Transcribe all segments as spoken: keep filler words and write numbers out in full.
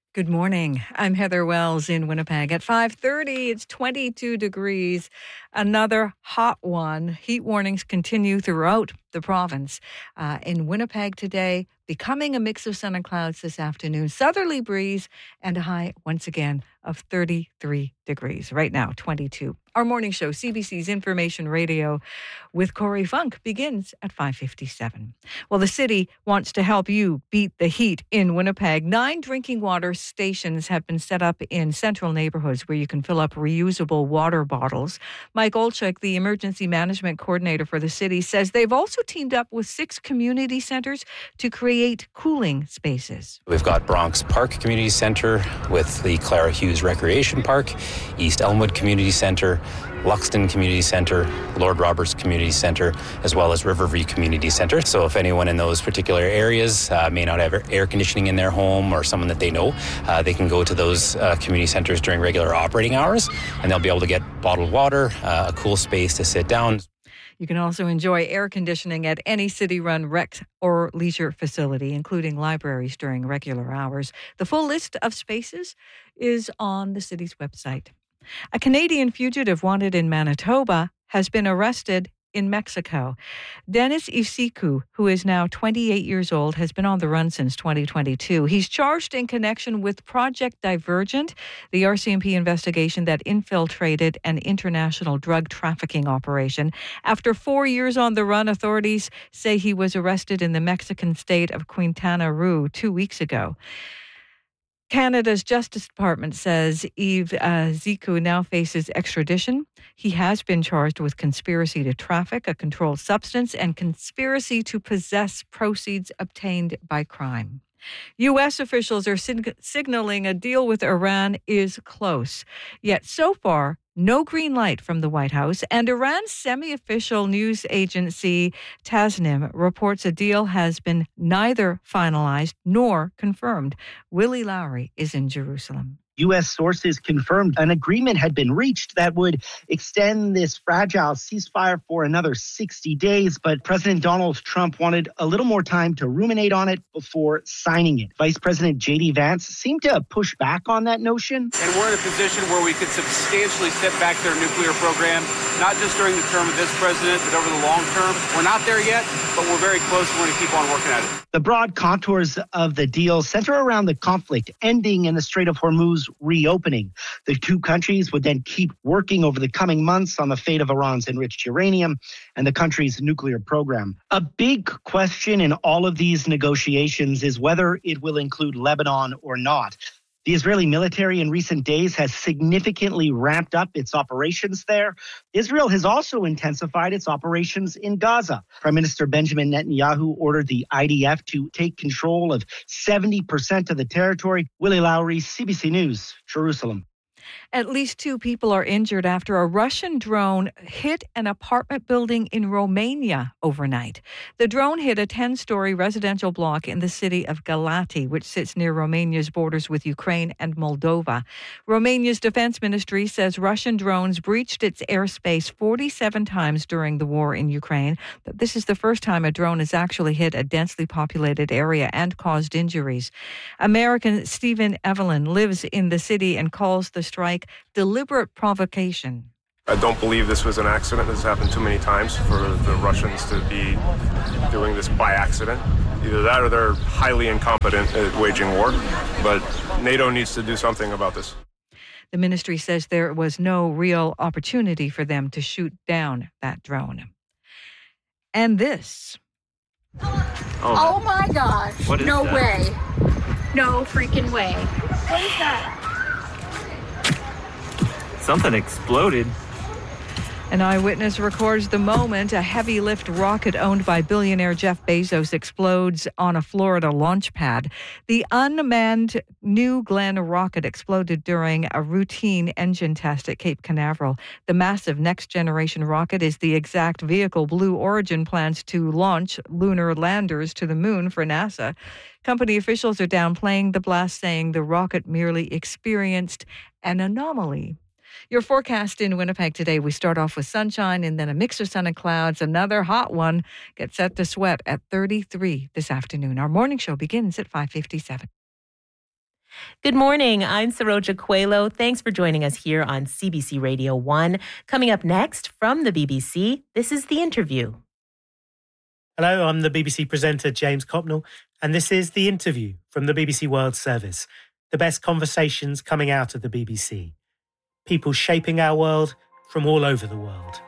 Good morning. I'm Heather Wells in Winnipeg. At five thirty, it's twenty-two degrees. Another hot one. Heat warnings continue throughout the province. Uh, in Winnipeg today, becoming a mix of sun and clouds this afternoon. Southerly breeze and a high, once again, of thirty-three degrees. Right now, twenty-two. Our morning show, C B C's Information Radio with Corey Funk, begins at five fifty-seven. Well, the city wants to help you beat the heat in Winnipeg. Nine drinking water stations have been set up in central neighborhoods where you can fill up reusable water bottles. Mike Olchuk, the emergency management coordinator for the city, says they've also teamed up with six community centers to create cooling spaces. We've got Bronx Park Community Center with the Clara Hughes Recreation Park, East Elmwood Community Center, Luxton Community Center, Lord Roberts Community Center, as well as Riverview Community Center. So if anyone in those particular areas uh, may not have air conditioning in their home or someone that they know, uh, they can go to those uh, community centers during regular operating hours and they'll be able to get bottled water, uh, a cool space to sit down. You can also enjoy air conditioning at any city-run rec or leisure facility, including libraries during regular hours. The full list of spaces is on the city's website. A Canadian fugitive wanted in Manitoba has been arrested in Mexico. Dennis Isiku, who is now twenty-eight years old, has been on the run since twenty twenty-two. He's charged in connection with Project Divergent, the R C M P investigation that infiltrated an international drug trafficking operation. After four years on the run, authorities say he was arrested in the Mexican state of Quintana Roo two weeks ago. Canada's Justice Department says Yves uh, Ziku now faces extradition. He has been charged with conspiracy to traffic a controlled substance and conspiracy to possess proceeds obtained by crime. U S officials are sig- signaling a deal with Iran is close. Yet so far, no green light from the White House, and Iran's semi-official news agency Tasnim reports a deal has been neither finalized nor confirmed. Willie Lowry is in Jerusalem. U S sources confirmed an agreement had been reached that would extend this fragile ceasefire for another sixty days, but President Donald Trump wanted a little more time to ruminate on it before signing it. Vice President J D Vance seemed to push back on that notion. And we're in a position where we could substantially step back their nuclear program, not just during the term of this president, but over the long term. We're not there yet, but we're very close. We're going to keep on working at it. The broad contours of the deal center around the conflict ending and the Strait of Hormuz reopening. The two countries would then keep working over the coming months on the fate of Iran's enriched uranium and the country's nuclear program. A big question in all of these negotiations is whether it will include Lebanon or not. The Israeli military in recent days has significantly ramped up its operations there. Israel has also intensified its operations in Gaza. Prime Minister Benjamin Netanyahu ordered the I D F to take control of seventy percent of the territory. Willie Lowry, C B C News, Jerusalem. At least two people are injured after a Russian drone hit an apartment building in Romania overnight. The drone hit a ten-story residential block in the city of Galati, which sits near Romania's borders with Ukraine and Moldova. Romania's defense ministry says Russian drones breached its airspace forty-seven times during the war in Ukraine. But this is the first time a drone has actually hit a densely populated area and caused injuries. American Stephen Evelyn lives in the city and calls the strike deliberate provocation. I don't believe this was an accident. This has happened too many times for the Russians to be doing this by accident. Either that or they're highly incompetent at waging war. But NATO needs to do something about this. The ministry says there was no real opportunity for them to shoot down that drone. And this. Oh, oh my gosh. What is no that? way. No freaking way. What is that? Something exploded. An eyewitness records the moment a heavy lift rocket owned by billionaire Jeff Bezos explodes on a Florida launch pad. The unmanned New Glenn rocket exploded during a routine engine test at Cape Canaveral. The massive next-generation rocket is the exact vehicle Blue Origin plans to launch lunar landers to the moon for NASA. Company officials are downplaying the blast, saying the rocket merely experienced an anomaly. Your forecast in Winnipeg today, we start off with sunshine and then a mix of sun and clouds. Another hot one gets set to sweat at thirty-three this afternoon. Our morning show begins at five fifty-seven. Good morning. I'm Saroja Coelho. Thanks for joining us here on C B C Radio one. Coming up next from the B B C, this is The Interview. Hello, I'm the B B C presenter James Copnell, and this is The Interview from the B B C World Service. The best conversations coming out of the B B C. People shaping our world from all over the world.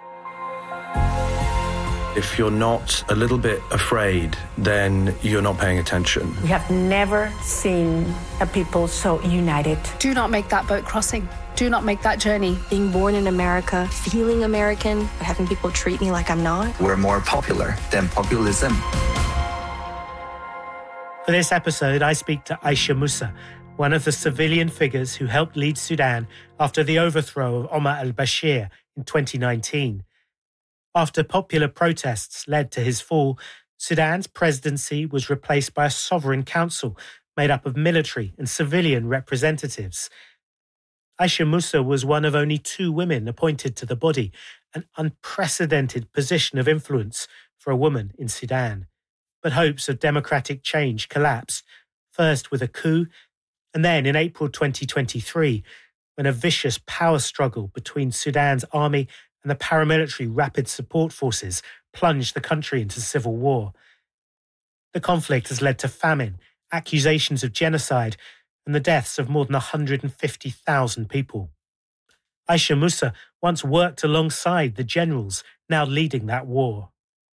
If you're not a little bit afraid, then you're not paying attention. We have never seen a people so united. Do not make that boat crossing. Do not make that journey. Being born in America, feeling American, having people treat me like I'm not. We're more popular than populism. For this episode, I speak to Aisha Musa, one of the civilian figures who helped lead Sudan after the overthrow of Omar al-Bashir in twenty nineteen. After popular protests led to his fall, Sudan's presidency was replaced by a sovereign council made up of military and civilian representatives. Aisha Musa was one of only two women appointed to the body, an unprecedented position of influence for a woman in Sudan. But hopes of democratic change collapsed, first with a coup, and then in April twenty twenty-three, when a vicious power struggle between Sudan's army and the paramilitary Rapid Support Forces plunged the country into civil war. The conflict has led to famine, accusations of genocide, and the deaths of more than one hundred fifty thousand people. Aisha Musa once worked alongside the generals now leading that war.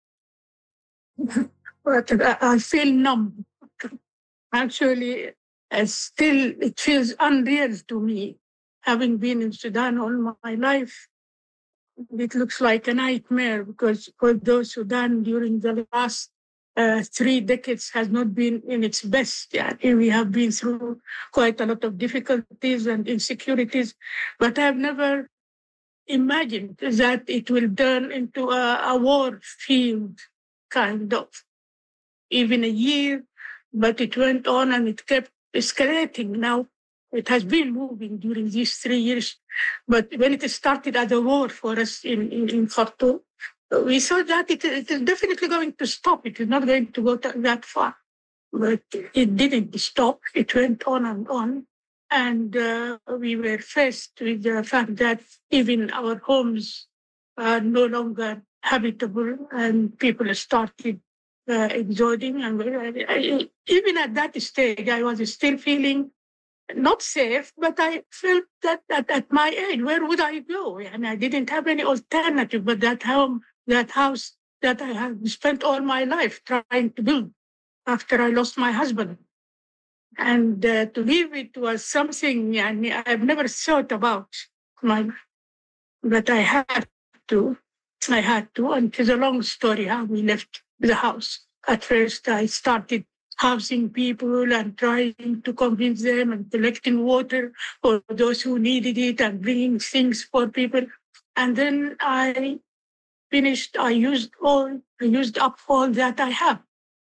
But I feel numb. Actually, still it feels unreal to me, having been in Sudan all my life. It looks like a nightmare because although Sudan during the last uh, three decades has not been in its best, yeah, we have been through quite a lot of difficulties and insecurities, but I've never imagined that it will turn into a, a war field, kind of. Even a year, but it went on and it kept escalating. Now it has been moving during these three years. But when it started as a war for us in, in, in Khartoum, we saw that it, it is definitely going to stop. It is not going to go that far. But it didn't stop. It went on and on. And uh, we were faced with the fact that even our homes are no longer habitable and people started uh, exoding. And I, I, even at that stage, I was still feeling not safe, but I felt that, that at my age, where would I go? And I didn't have any alternative but that home, that house that I have spent all my life trying to build after I lost my husband. And uh, to leave it was something and I've never thought about, my, but I had to. I had to. And it is a long story how we left the house. At first, I started housing people and trying to convince them and collecting water for those who needed it and bringing things for people. And then I finished, I used all, I used up all that I have.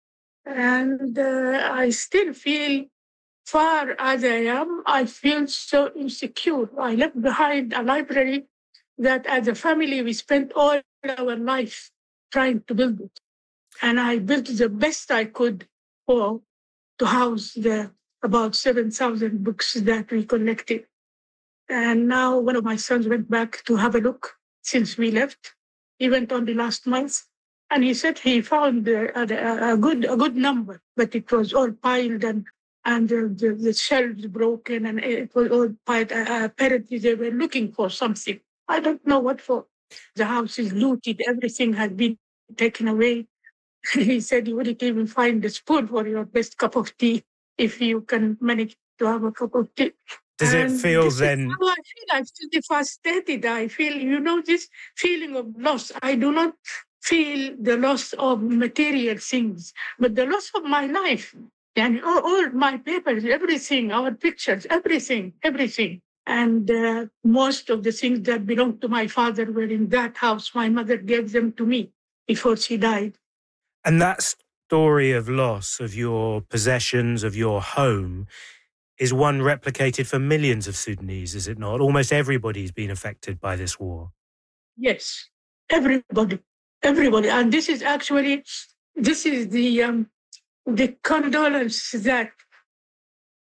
And uh, I still feel, far as I am, I feel so insecure. I left behind a library that as a family, we spent all our life trying to build it. And I built the best I could for to house the about seven thousand books that we collected. And now one of my sons went back to have a look since we left. He went on the last month, and he said he found a, a, a good a good number, but it was all piled and and the, the, the shelves broken, and it was all piled. Uh, apparently, they were looking for something. I don't know what for. The house is looted. Everything has been taken away. He said you wouldn't even find a spoon for your best cup of tea if you can manage to have a cup of tea. Does and it feel this then? Is how I feel. I feel devastated. I feel, you know, this feeling of loss. I do not feel the loss of material things, but the loss of my life. And all, all my papers, everything, our pictures, everything, everything. And uh, most of the things that belonged to my father were in that house. My mother gave them to me before she died. And that story of loss of your possessions, of your home, is one replicated for millions of Sudanese, is it not? Almost everybody's been affected by this war. Yes, everybody, everybody. And this is actually, this is the um, the condolence that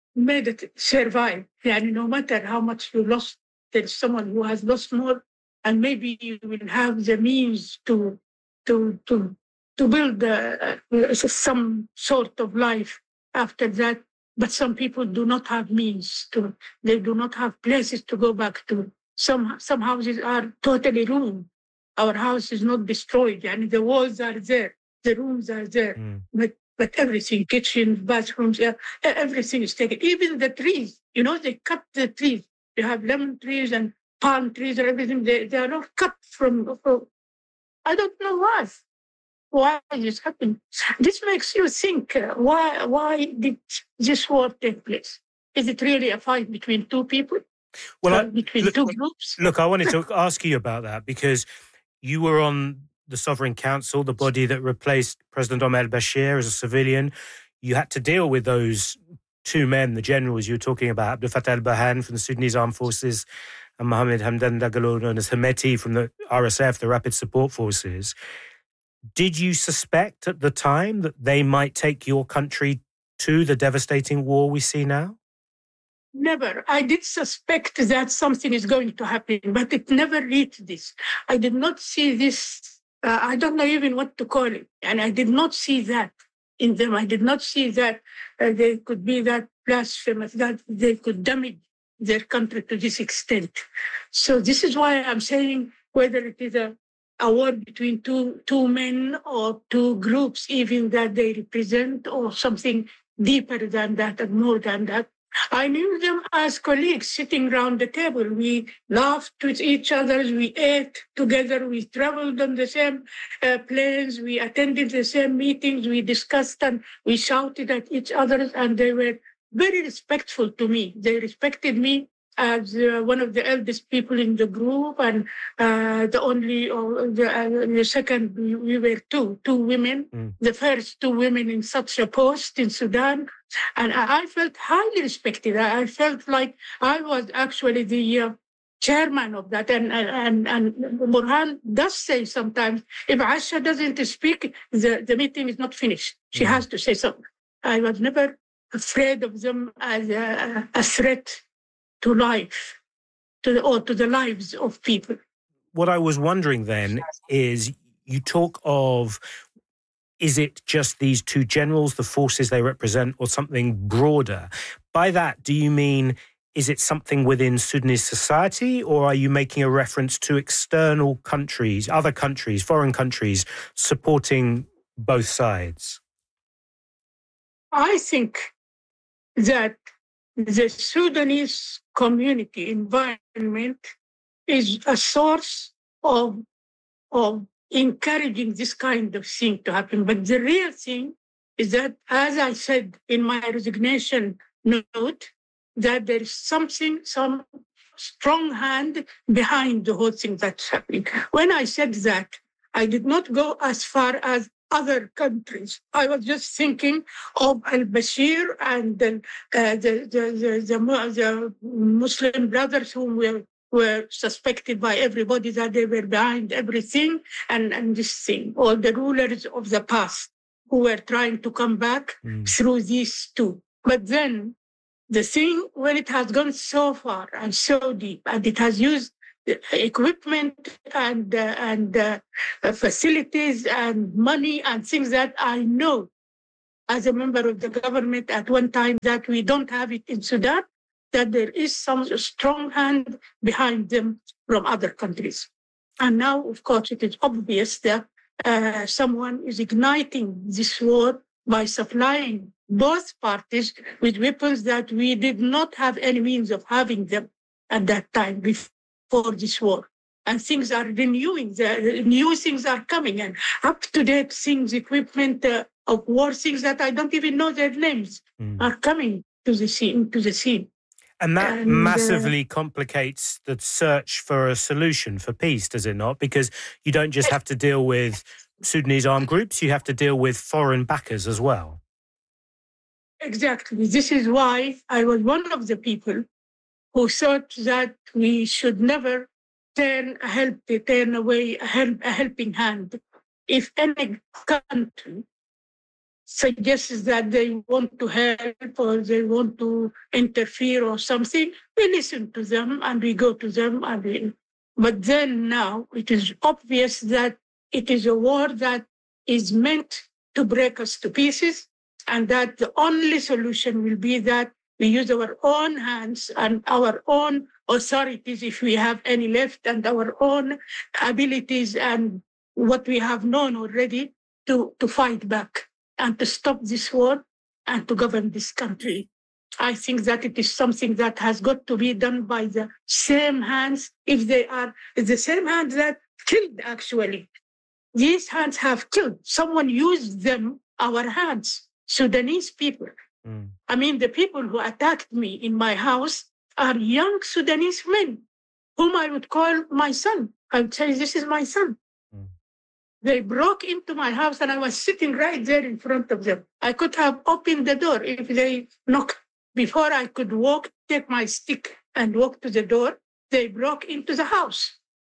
made it survive. And no matter how much you lost, there's someone who has lost more, and maybe you will have the means to to to to build uh, uh, some sort of life after that. But some people do not have means to. They do not have places to go back to. Some some houses are totally ruined. Our house is not destroyed, and the walls are there, the rooms are there, mm. but but everything, kitchen, bathrooms, uh, everything is taken. Even the trees, you know, they cut the trees. You have lemon trees and palm trees and everything. They they are all cut from. from I don't know why. Why this happened? This makes you think. Uh, why why did this war take place? Is it really a fight between two people? Well, uh, I, between look, two groups? Look, I wanted to ask you about that because you were on the Sovereign Council, the body that replaced President Omar al-Bashir as a civilian. You had to deal with those two men, the generals you were talking about, Abdel Fattah al-Burhan from the Sudanese Armed Forces and Mohammed Hamdan Dagalo, known as Hemeti from the R S F, the Rapid Support Forces. Did you suspect at the time that they might take your country to the devastating war we see now? Never. I did suspect that something is going to happen, but it never reached this. I did not see this. Uh, I don't know even what to call it. And I did not see that in them. I did not see that uh, they could be that blasphemous, that they could damage their country to this extent. So this is why I'm saying whether it is a, a war between two, two men or two groups, even that they represent, or something deeper than that and more than that. I knew them as colleagues sitting around the table. We laughed with each other. We ate together. We traveled on the same uh, planes. We attended the same meetings. We discussed and we shouted at each other. And they were very respectful to me. They respected me as uh, one of the eldest people in the group, and uh, the only, or the, uh, the second, we, we were two, two women, mm. the first two women in such a post in Sudan. And I, I felt highly respected. I, I felt like I was actually the uh, chairman of that. And, and, and Burhan does say sometimes, if Aisha doesn't speak, the, the meeting is not finished. She mm. has to say something. I was never afraid of them as a, a threat to life, to the, or to the lives of people. What I was wondering then is, you talk of, is it just these two generals, the forces they represent, or something broader? By that, do you mean, is it something within Sudanese society, or are you making a reference to external countries, other countries, foreign countries, supporting both sides? I think that the Sudanese community environment is a source of, of encouraging this kind of thing to happen. But the real thing is that, as I said in my resignation note, that there is something, some strong hand behind the whole thing that's happening. When I said that, I did not go as far as other countries. I was just thinking of al-Bashir and the, uh, the, the, the, the, the Muslim brothers who were, were suspected by everybody that they were behind everything, and, and this thing, all the rulers of the past who were trying to come back mm. through these two. But then the thing, when it has gone so far and so deep, and it has used equipment and uh, and uh, facilities and money and things that I know as a member of the government at one time that we don't have it in Sudan, that there is some strong hand behind them from other countries. And now, of course, it is obvious that uh, someone is igniting this war by supplying both parties with weapons that we did not have any means of having them at that time before. For this war. And things are renewing, the new things are coming, and up-to-date things, equipment uh, of war, things that I don't even know their names, mm. are coming to the scene. To the scene. And that and, massively uh, complicates the search for a solution for peace, does it not? Because you don't just have to deal with Sudanese armed groups, you have to deal with foreign backers as well. Exactly. This is why I was one of the people who thought that we should never turn a help, turn away a, help, a helping hand. If any country suggests that they want to help or they want to interfere or something, we listen to them and we go to them. And we, but then now it is obvious that it is a war that is meant to break us to pieces, and that the only solution will be that we use our own hands and our own authorities, if we have any left, and our own abilities and what we have known already to, to fight back and to stop this war and to govern this country. I think that it is something that has got to be done by the same hands, if they are the same hands that killed, actually. These hands have killed. Someone used them, our hands, Sudanese people. Mm. I mean, the people who attacked me in my house are young Sudanese men, whom I would call my son. I would say, this is my son. Mm. They broke into my house and I was sitting right there in front of them. I could have opened the door if they knocked. Before I could walk, take my stick and walk to the door, they broke into the house.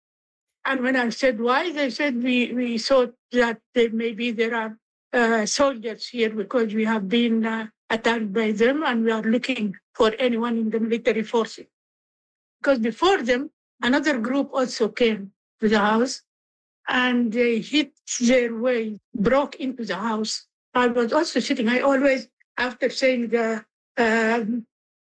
And when I said why, they said we, we thought that they, maybe there are uh, soldiers here because we have been uh, attacked by them and we are looking for anyone in the military forces. Because before them, another group also came to the house and they hit their way, broke into the house. I was also sitting, I always, after saying the um,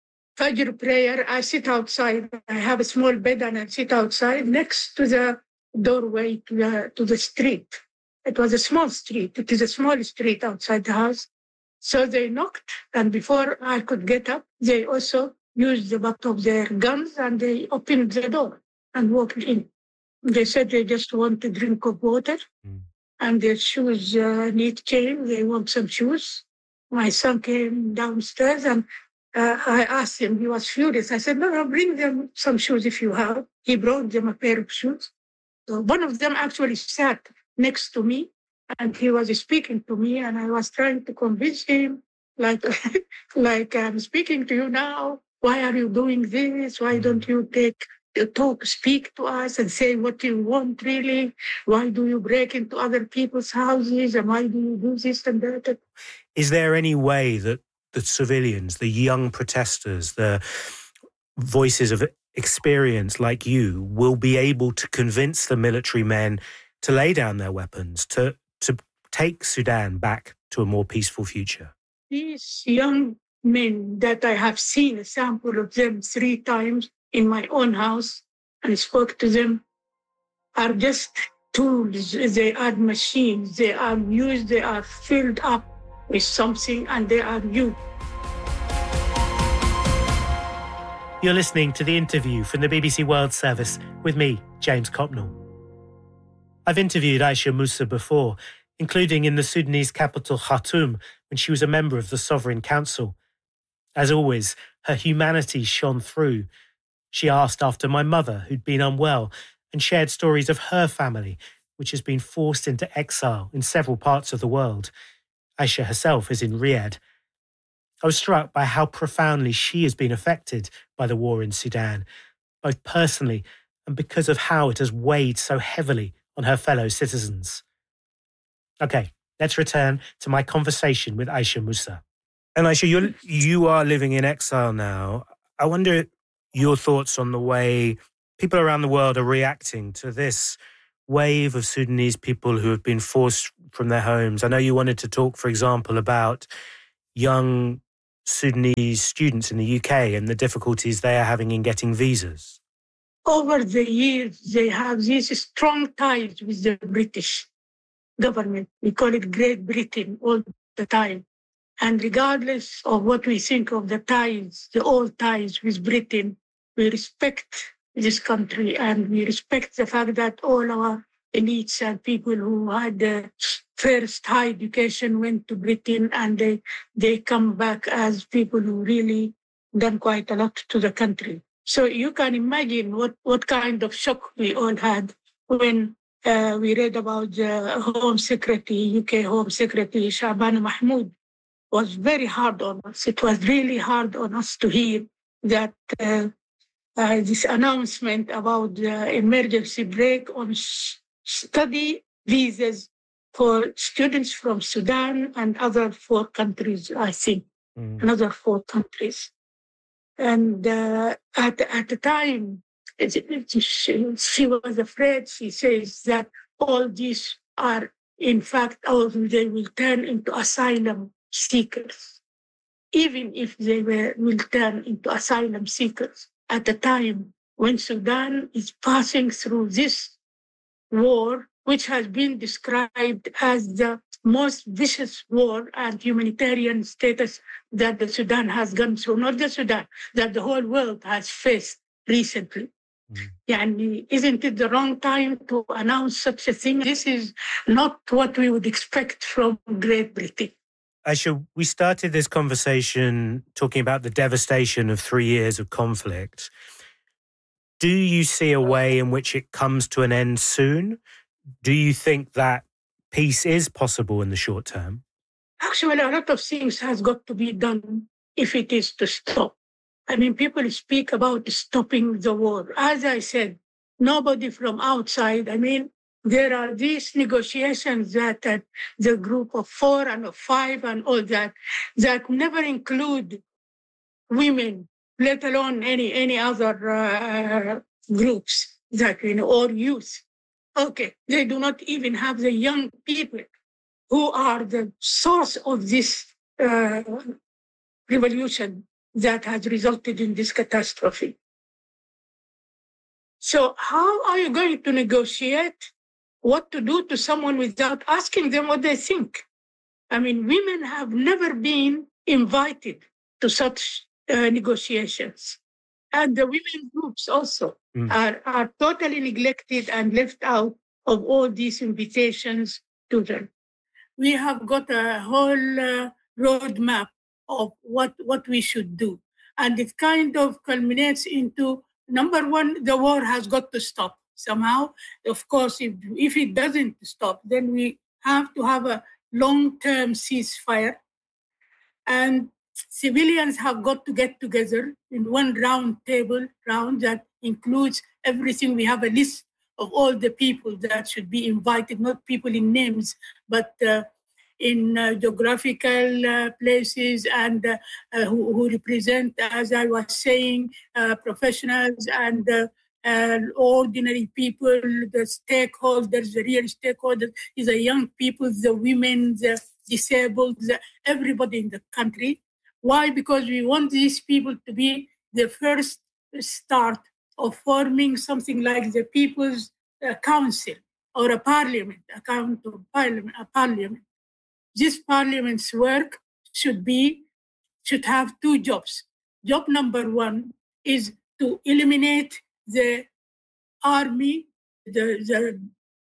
Fajr prayer, I sit outside. I have a small bed and I sit outside next to the doorway to the, to the street. It was a small street. It is a small street outside the house. So they knocked, and before I could get up, they also used the butt of their guns and they opened the door and walked in. They said they just want a drink of water mm. and their shoes uh, need change. They want some shoes. My son came downstairs and uh, I asked him, he was furious. I said, no, no, bring them some shoes if you have. He brought them a pair of shoes. So one of them actually sat next to me and he was speaking to me and I was trying to convince him, like, like I'm speaking to you now. Why are you doing this? Why don't you take talk, speak to us and say what you want really? Why do you break into other people's houses? And why do you do this and that? Is there any way that the civilians, the young protesters, the voices of experience like you will be able to convince the military men to lay down their weapons, to, to take Sudan back to a more peaceful future? These young men that I have seen a sample of them three times in my own house and spoke to them are just tools. They are machines. They are used. They are filled up with something and they are used. You're listening to the interview from the B B C World Service with me, James Copnell. I've interviewed Aisha Musa before, including in the Sudanese capital Khartoum when she was a member of the Sovereign Council. As always, her humanity shone through. She asked after my mother, who'd been unwell, and shared stories of her family, which has been forced into exile in several parts of the world. Aisha herself is in Riyadh. I was struck by how profoundly she has been affected by the war in Sudan, both personally and because of how it has weighed so heavily on her fellow citizens. Okay, let's return to my conversation with Aisha Musa. And Aisha, you're, you are living in exile now. I wonder your thoughts on the way people around the world are reacting to this wave of Sudanese people who have been forced from their homes. I know you wanted to talk, for example, about young Sudanese students in the U K and the difficulties they are having in getting visas. Over the years, they have these strong ties with the British government. We call it Great Britain all the time. And regardless of what we think of the ties, the old ties with Britain, we respect this country and we respect the fact that all our elites and people who had the first high education went to Britain and they, they come back as people who really done quite a lot to the country. So you can imagine what, what kind of shock we all had when uh, we read about the Home Secretary, U K Home Secretary Shabana Mahmood. Was very hard on us. It was really hard on us to hear that uh, uh, this announcement about the emergency break on sh- study visas for students from Sudan and other four countries, I think, mm. another four countries. And uh, at, at the time, she, she was afraid. She says that all these are, in fact, all they will turn into asylum seekers. Even if they were, will turn into asylum seekers. At the time when Sudan is passing through this war, which has been described as the most vicious war and humanitarian status that the Sudan has gone through, not the Sudan, that the whole world has faced recently. Mm. Yani, isn't it the wrong time to announce such a thing? This is not what we would expect from Great Britain. Aisha, we started this conversation talking about the devastation of three years of conflict. Do you see a way in which it comes to an end soon? Do you think that peace is possible in the short term? Actually, a lot of things has got to be done if it is to stop. I mean, people speak about stopping the war. As I said, nobody from outside, I mean, there are these negotiations that uh, the group of four and of five and all that, that never include women, let alone any, any other uh, groups that, you know, or youth. Okay, they do not even have the young people who are the source of this uh, revolution that has resulted in this catastrophe. So how are you going to negotiate what to do to someone without asking them what they think? I mean, women have never been invited to such uh, negotiations. And the women groups also mm. are, are totally neglected and left out of all these invitations to them. We have got a whole uh, roadmap of what, what we should do. And it kind of culminates into, number one, the war has got to stop somehow. Of course, if, if it doesn't stop, then we have to have a long-term ceasefire. And civilians have got to get together in one round table round that includes everything. We have a list of all the people that should be invited, not people in names, but uh, in uh, geographical uh, places and uh, uh, who, who represent, as I was saying, uh, professionals and uh, uh, ordinary people, the stakeholders, the real stakeholders, is the young people, the women, the disabled, the, everybody in the country. Why? Because we want these people to be the first start of forming something like the People's uh, Council or a parliament, a count of parliament, a parliament. This parliament's work should be, should have two jobs. Job number one is to eliminate the army, the, the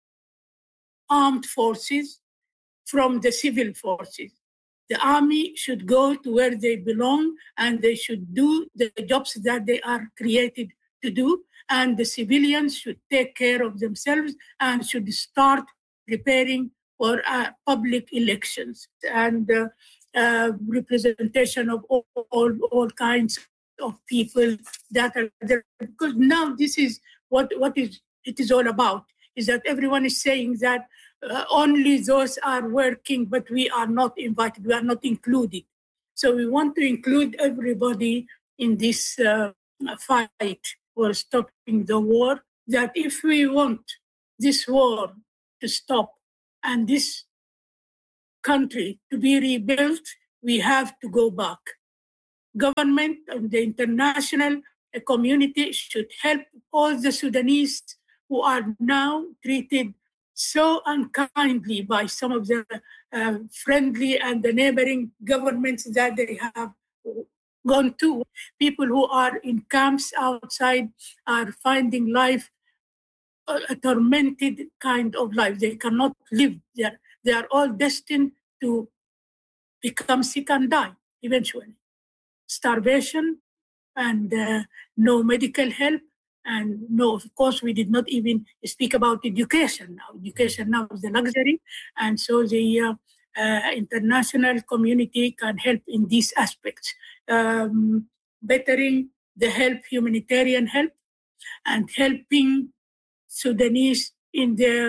armed forces from the civil forces. The army should go to where they belong and they should do the jobs that they are created to do. And the civilians should take care of themselves and should start preparing for uh, public elections and uh, uh, representation of all, all, all kinds of people that are there. Because now this is what, what is, it is all about, is that everyone is saying that uh, only those are working, but we are not invited, we are not included. So we want to include everybody in this uh, fight for stopping the war, that if we want this war to stop and this country to be rebuilt, we have to go back. Government and the international community should help all the Sudanese who are now treated so unkindly by some of the uh, friendly and the neighboring governments that they have gone to. People who are in camps outside are finding life a, a tormented kind of life. They cannot live there. They are all destined to become sick and die eventually. Starvation and uh, no medical help. And no, of course, we did not even speak about education now. Education now is a luxury. And so the uh, uh, international community can help in these aspects. Um, bettering the help, humanitarian help, and helping Sudanese in their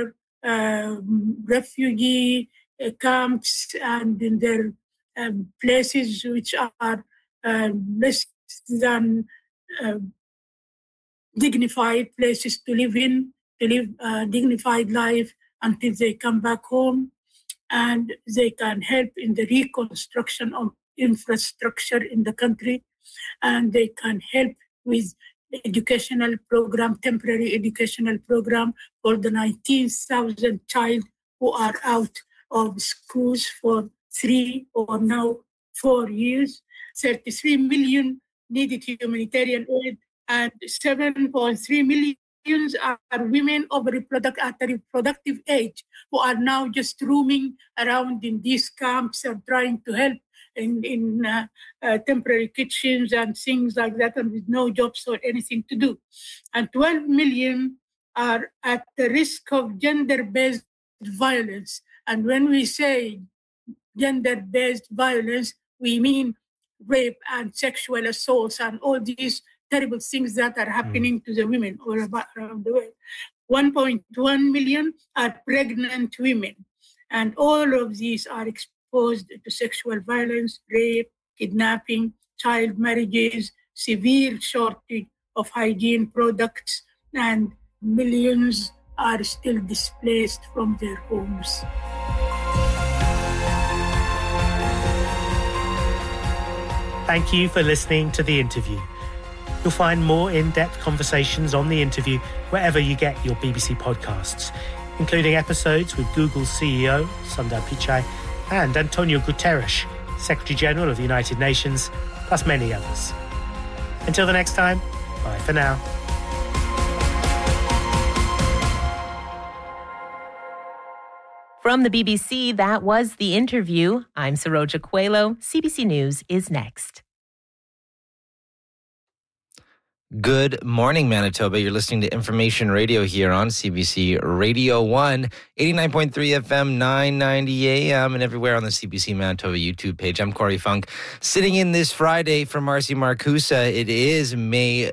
um, refugee uh, camps and in their um, places which are uh, less than uh, dignified places to live in, to live a dignified life until they come back home. And they can help in the reconstruction of infrastructure in the country. And they can help with educational program, temporary educational program for the nineteen thousand child who are out of schools for three or now four years. thirty-three million needed humanitarian aid, and seven point three million are women of reproduct- at a reproductive age who are now just roaming around in these camps and trying to help in, in uh, uh, temporary kitchens and things like that, and with no jobs or anything to do. And twelve million are at the risk of gender-based violence. And when we say gender-based violence, we mean rape and sexual assaults and all these terrible things that are happening mm. to the women all around the world. one point one million are pregnant women. And all of these are exposed to sexual violence, rape, kidnapping, child marriages, severe shortage of hygiene products, and millions are still displaced from their homes. Thank you for listening to The Interview. You'll find more in-depth conversations on The Interview wherever you get your B B C podcasts, including episodes with Google's C E O, Sundar Pichai, and Antonio Guterres, Secretary-General of the United Nations, plus many others. Until the next time, bye for now. From the B B C, that was The Interview. I'm Saroja Coelho. C B C News is next. Good morning, Manitoba. You're listening to Information Radio here on C B C Radio one, eighty-nine point three F M, nine ninety A M, and everywhere on the C B C Manitoba YouTube page. I'm Corey Funk, sitting in this Friday for Marcy Marcusa. It is May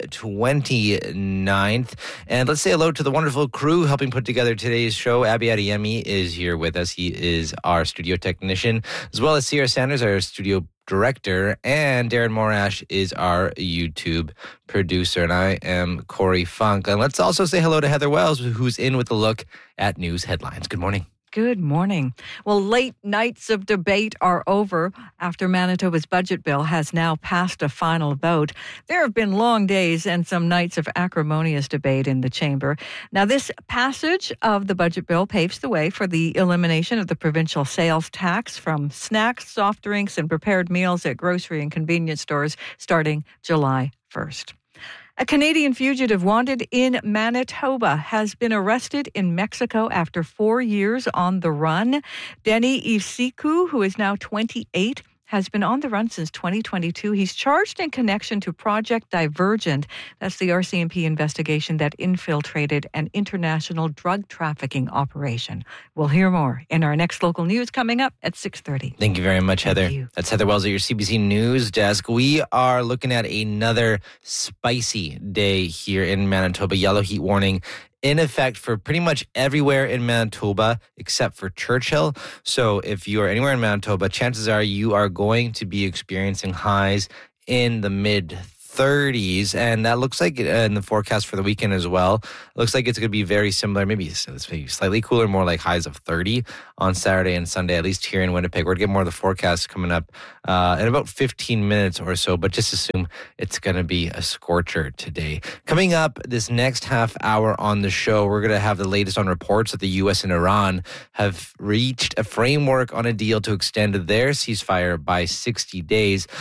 twenty-ninth, and let's say hello to the wonderful crew helping put together today's show. Abby Adeyemi is here with us. He is our studio technician, as well as Sierra Sanders, our studio director, and Darren Morash is our YouTube producer, and I am Corey Funk. And let's also say hello to Heather Wells, who's in with a look at news headlines. Good morning. Good morning. Well, late nights of debate are over after Manitoba's budget bill has now passed a final vote. There have been long days and some nights of acrimonious debate in the chamber. Now, this passage of the budget bill paves the way for the elimination of the provincial sales tax from snacks, soft drinks, and prepared meals at grocery and convenience stores starting July first. A Canadian fugitive wanted in Manitoba has been arrested in Mexico after four years on the run. Denny Isiku, who is now twenty-eight, has been on the run since twenty twenty-two. He's charged in connection to Project Divergent. That's the R C M P investigation that infiltrated an international drug trafficking operation. We'll hear more in our next local news coming up at six thirty. Thank you very much, Heather. Thank you. That's Heather Wells at your C B C News desk. We are looking at another spicy day here in Manitoba. Yellow heat warning in effect for pretty much everywhere in Manitoba except for Churchill. So if you are anywhere in Manitoba, chances are you are going to be experiencing highs in the mid thirties, and that looks like in the forecast for the weekend as well. It looks like it's going to be very similar, maybe maybe slightly cooler, more like highs of thirty on Saturday and Sunday, at least here in Winnipeg. We're going to get more of the forecast coming up uh, in about fifteen minutes or so, but just assume it's going to be a scorcher today. Coming up this next half hour on the show, we're going to have the latest on reports that the U S and Iran have reached a framework on a deal to extend their ceasefire by sixty days.